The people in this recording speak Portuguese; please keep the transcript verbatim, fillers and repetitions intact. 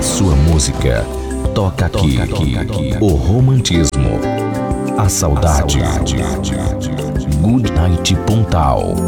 sua música toca aqui. O romantismo, a saudade. Good Night Pontal.